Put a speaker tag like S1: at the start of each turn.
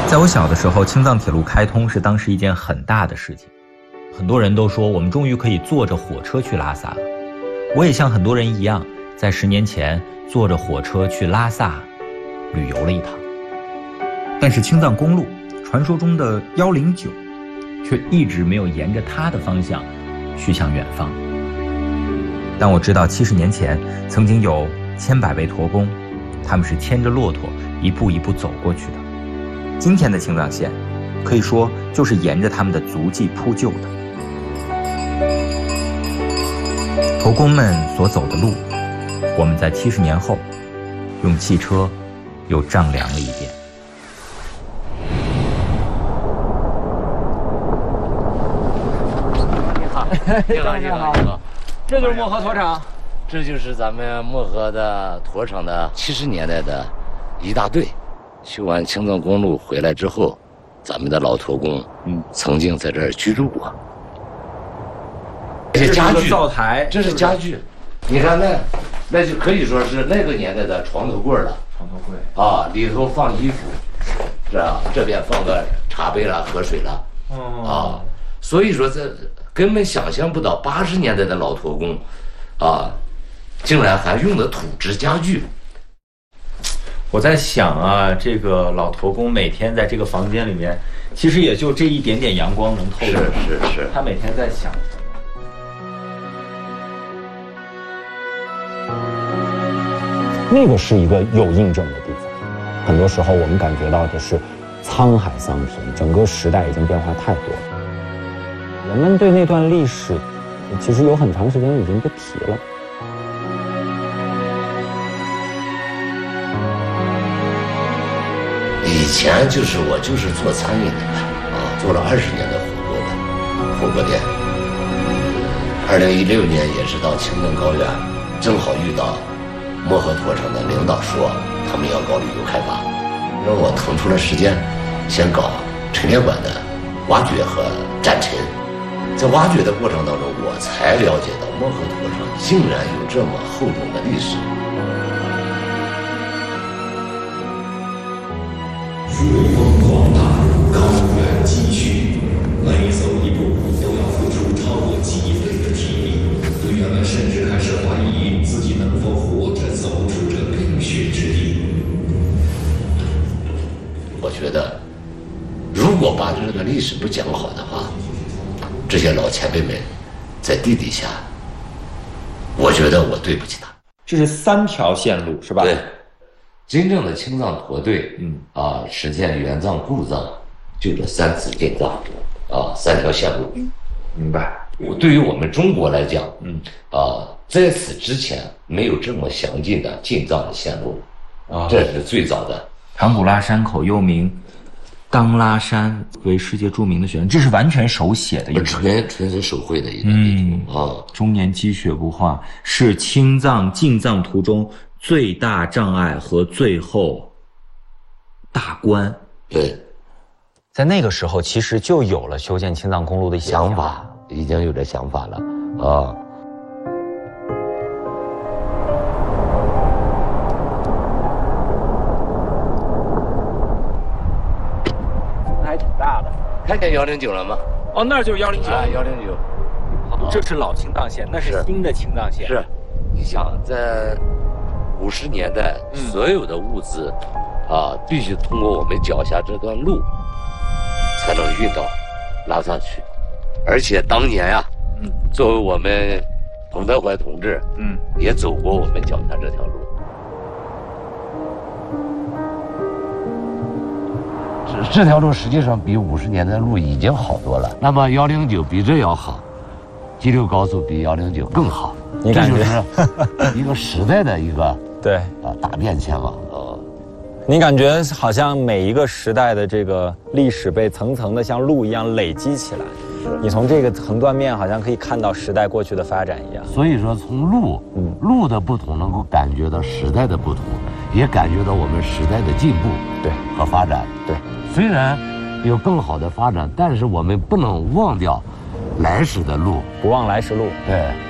S1: 在我小的时候，青藏铁路开通是当时一件很大的事情，很多人都说我们终于可以坐着火车去拉萨了。我也像很多人一样，在10年前坐着火车去拉萨旅游了一趟。但是青藏公路，传说中的109，却一直没有沿着它的方向去向远方。但我知道70年前曾经有千百位驼工，他们是牵着骆驼一步一步走过去的。今天的青藏线可以说就是沿着他们的足迹铺就的。驼工们所走的路，我们在70年后用汽车又丈量了一遍。
S2: 你好，
S3: 这就是漠河驼场，
S2: 这就是咱们漠河的驼场的70年代的一大队。修完青藏公路回来之后，咱们的老驼工曾经在这儿居住过。这些家具，
S3: 灶台，
S2: 这是家具。你看那就可以说是那个年代的床头柜了。
S3: 床头柜
S2: 啊，里头放衣服，这边放个茶杯啦、喝水啦。啊，所以说这根本想象不到80年代的老驼工，啊，竟然还用的土质家具。
S3: 我在想啊，这个老驼工每天在这个房间里面，其实也就这一点点阳光能透进来。
S2: 是，
S3: 他每天在想什么？
S4: 那个是一个有印证的地方。很多时候我们感觉到的是沧海桑田，整个时代已经变化太多了。人们对那段历史其实有很长时间已经不提了。
S2: 以前我就是做餐饮的啊，做了20年的火锅店。2016年也是到青藏高原，正好遇到漠河驼场的领导说他们要搞旅游开发，让我腾出了时间，先搞陈列馆的挖掘和展陈。在挖掘的过程当中，我才了解到漠河驼场竟然有这么厚重的历史。
S5: 水风广大，高原崎岖，每走一步都要付出超过几倍的体力。队员们甚至开始怀疑自己能否活着走出这冰雪之地。
S2: 我觉得，如果把这个历史不讲好的话，这些老前辈们在地底下，我觉得我对不起他。
S3: 这是3条线路是吧？
S2: 对。真正的青藏驼队，实现原藏故藏，就这3次进藏，3条线路。
S3: 明白。
S2: 对于我们中国来讲，在此之前没有这么详尽的进藏的线路，这是最早的。
S1: 唐古拉山口又名当拉山，为世界著名的雪山，这是完全手写的一个，
S2: 纯是手绘的一个地图。
S1: 终年积雪不化，是青藏进藏途中最大障碍和最后大关。
S2: 对，
S4: 在那个时候其实就有了修建青藏公路的
S2: 想法，已经有这想法了啊。
S3: 还挺大的。
S2: 看见109了吗？
S3: 哦，那就是109。
S2: 109。
S3: 这是老青藏线，那是新的青藏线。
S2: 是，你想在50年代，所有的物资必须通过我们脚下这段路才能运到拉萨去。而且当年呀，作为我们彭德怀同志，也走过我们脚下这条路。这条路实际上比50年的路已经好多了。那么109比这要好，G6高速比109更好。
S4: 你感觉
S2: 这就是一个时代的一个
S4: 对
S2: 大变迁嘛。
S4: 你感觉好像每一个时代的这个历史被层层的像路一样累积起来，你从这个横断面好像可以看到时代过去的发展一样。
S2: 所以说从路的不同能够感觉到时代的不同，也感觉到我们时代的进步和发展。
S4: 对，
S2: 虽然有更好的发展，但是我们不能忘掉来时的路，
S4: 不忘来时路。
S2: 对。